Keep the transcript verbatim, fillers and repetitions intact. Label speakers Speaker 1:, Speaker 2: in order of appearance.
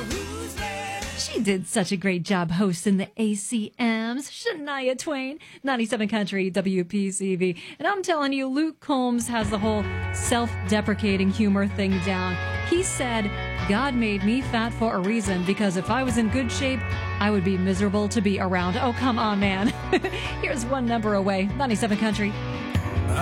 Speaker 1: She did such a great job hosting the A C Ms. Shania Twain, ninety-seven Country, W P C V. And I'm telling you, Luke Combs has the whole self-deprecating humor thing down. He said, God made me fat for a reason, because if I was in good shape, I would be miserable to be around. Oh, come on, man. Here's One Number Away, ninety-seven Country.